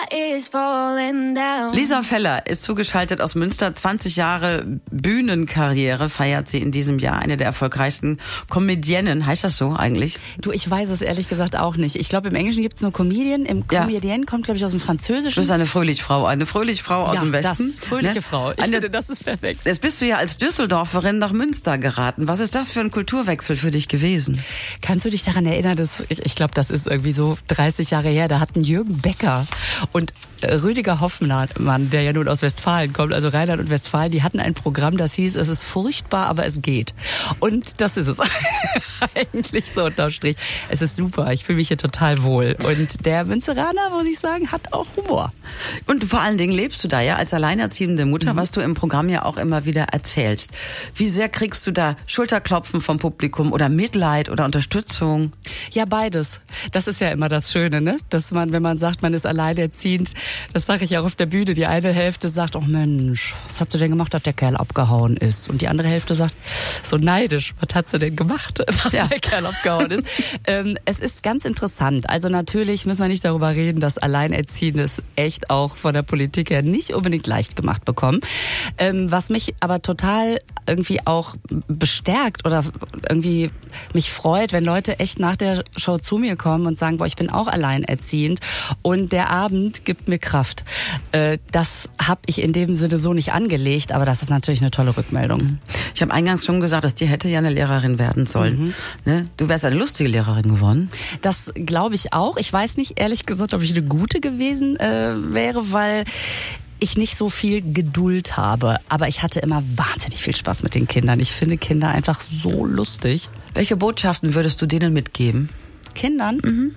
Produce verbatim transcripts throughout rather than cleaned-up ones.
is falling down. Lisa Feller ist zugeschaltet aus Münster. zwanzig Jahre Bühnenkarriere feiert sie in diesem Jahr. Eine der erfolgreichsten Comedienne. Heißt das so eigentlich? Du, ich weiß es ehrlich gesagt auch nicht. Ich glaube, im Englischen gibt es nur Comedian. Im Ja. Comedian kommt, glaube ich, aus dem Französischen. Du bist eine Fröhlichfrau. Eine Fröhlichfrau aus ja, dem Westen. das, fröhliche ne? Frau. Ich eine, finde, das ist perfekt. Jetzt bist du ja als Düsseldorferin nach Münster geraten. Was ist das für ein Kulturwechsel für dich gewesen? Kannst du dich daran erinnern, dass, ich, ich glaube, das ist irgendwie so dreißig Jahre her, da hatten Jürgen Becker und äh, Rüdiger Hoffmann, der ja nun aus Westfalen kommt, also Rheinland und Westfalen, die hatten ein Programm, das hieß, es ist furchtbar, aber es geht. Und das ist es eigentlich so unterm Strich. Es ist super, ich fühle mich hier total wohl. Und der Münsteraner, muss ich sagen, hat auch Humor. Und vor allen Dingen lebst du da ja als alleinerziehende Mutter, mhm. was du im Programm ja auch immer wieder erzählst. Wie sehr kriegst du da Schulterklopfen vom Publikum oder Mitleid oder Unterstützung? Ja, beides. Das ist ja immer das Schöne, ne? Dass man, wenn man sagt, man ist alleinerziehend, das sage ich auch auf der Bühne, die eine Hälfte sagt, oh Mensch, was hat sie denn gemacht, dass der Kerl abgehauen ist? Und die andere Hälfte sagt, so neidisch, was hat sie denn gemacht, dass ja. der Kerl abgehauen ist? ähm, es ist ganz interessant. Also natürlich müssen wir nicht darüber reden, dass Alleinerziehende es echt auch von der Politik her nicht unbedingt leicht gemacht bekommen. Ähm, was mich aber total irgendwie auch bestärkt oder irgendwie mich freut, wenn Leute echt nach der Show zu mir kommen und sagen, boah, ich bin auch alleinerziehend und der Abend gibt mir Kraft. Äh, das habe ich in dem Sinne so nicht angelegt, aber das ist natürlich eine tolle Rückmeldung. Ich habe eingangs schon gesagt, dass dir hätte ja eine Lehrerin werden sollen. Mhm. Ne? Du wärst eine lustige Lehrerin geworden. Das glaube ich auch. Ich weiß nicht, ehrlich gesagt, ob ich eine gute gewesen äh, wäre, weil ich nicht so viel Geduld habe. Aber ich hatte immer wahnsinnig viel Spaß mit den Kindern. Ich finde Kinder einfach so lustig. Welche Botschaften würdest du denen mitgeben? Kindern? Mhm.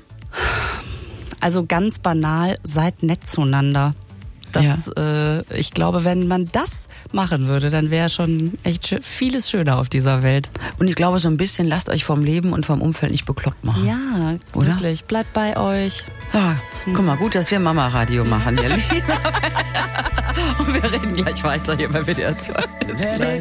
Also ganz banal, seid nett zueinander. Das, ja. äh, ich glaube, wenn man das machen würde, dann wäre schon echt schön, vieles schöner auf dieser Welt. Und ich glaube, so ein bisschen lasst euch vom Leben und vom Umfeld nicht bekloppt machen. Ja, oder? Wirklich. Bleibt bei euch. Ja, guck mal, gut, dass wir Mama-Radio machen, ihr Lieben. Und wir reden gleich weiter hier bei W D R zwei.